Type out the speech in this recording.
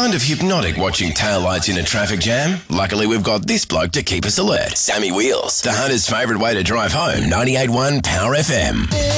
Kind of hypnotic watching taillights in a traffic jam? Luckily, we've got this bloke to keep us alert. Sammy Wheels, the hunter's favourite way to drive home. 98.1 Power FM.